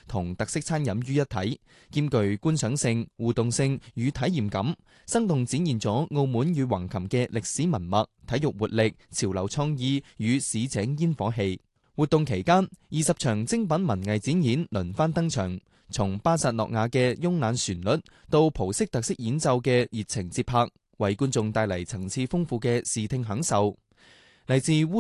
同特色餐飲於一體，兼具觀賞性、互動性與體驗感，生動展現咗澳門與橫琴嘅歷史文脈、體育活力、潮流創意與市井煙火氣。活動期間，20場精品文藝展演輪番登場，從巴薩諾亞嘅慵懶旋律到葡式特色演奏嘅熱情節拍，為觀眾帶嚟層次豐富嘅視聽享受。嚟自